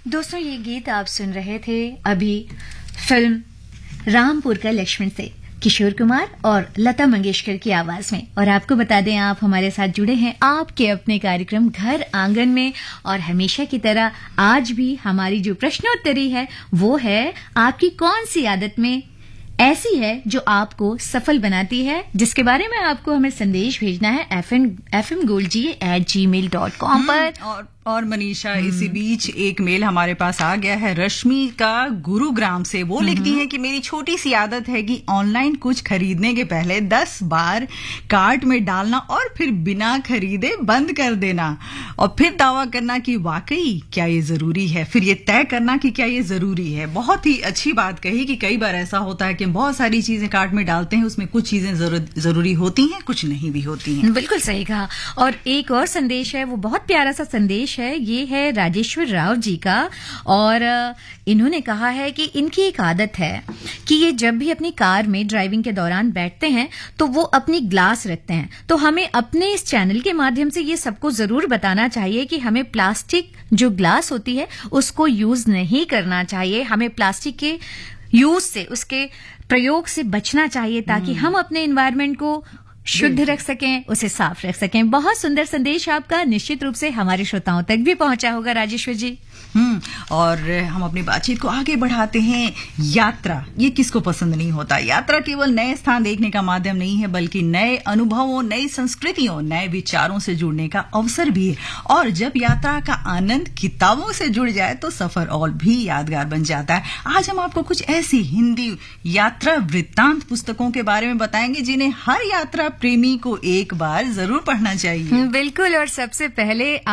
दोस्तों ये गीत आप सुन रहे थे अभी फिल्म रामपुर का लक्ष्मण से किशोर कुमार और लता मंगेशकर की आवाज में। और आपको बता दें आप हमारे साथ जुड़े हैं आपके अपने कार्यक्रम घर आंगन में, और हमेशा की तरह आज भी हमारी जो प्रश्नोत्तरी है वो है आपकी कौन सी आदत में ऐसी है जो आपको सफल बनाती है, जिसके बारे में आपको हमें संदेश भेजना है fmgolji@gmail.com पर। और मनीषा, इसी बीच एक मेल हमारे पास आ गया है रश्मि का गुरुग्राम से। वो लिखती हैं कि मेरी छोटी सी आदत है कि ऑनलाइन कुछ खरीदने के पहले 10 बार कार्ट में डालना और फिर बिना खरीदे बंद कर देना, और फिर दावा करना कि वाकई क्या ये जरूरी है, फिर ये तय करना कि क्या ये जरूरी है। बहुत ही अच्छी बात कही कि कई बार ऐसा होता है कि बहुत सारी चीजें कार्ट में डालते हैं, उसमें कुछ चीजें जरूरी होती हैं, कुछ नहीं भी होती हैं। बिल्कुल सही कहा। और एक और संदेश है, वो बहुत प्यारा सा संदेश है, ये है राजेश्वर राव जी का, और इन्होंने कहा है कि इनकी एक आदत है कि ये जब भी अपनी कार में ड्राइविंग के दौरान बैठते हैं तो वो अपनी ग्लास रखते हैं। तो हमें अपने इस चैनल के माध्यम से ये सबको जरूर बताना चाहिए कि हमें प्लास्टिक जो ग्लास होती है उसको यूज नहीं करना चाहिए, हमें प्लास्टिक के यूज से, उसके प्रयोग से बचना चाहिए ताकि हम अपने एनवायरनमेंट को शुद्ध रख सकें, उसे साफ रख सकें। बहुत सुंदर संदेश आपका, निश्चित रूप से हमारे श्रोताओं तक भी पहुंचा होगा राजेश्वर जी। और हम अपनी बातचीत को आगे बढ़ाते हैं। यात्रा, ये किसको पसंद नहीं होता। यात्रा केवल नए स्थान देखने का माध्यम नहीं है, बल्कि नए अनुभवों, नई संस्कृतियों, नए विचारों से जुड़ने का अवसर भी है। और जब यात्रा का आनंद किताबों से जुड़ जाए तो सफर और भी यादगार बन जाता है। आज हम आपको कुछ ऐसी हिंदी यात्रा वृत्तांत पुस्तकों के बारे में बताएंगे जिन्हें हर यात्रा प्रेमी को एक बार जरूर पढ़ना चाहिए। बिल्कुल। और सबसे पहले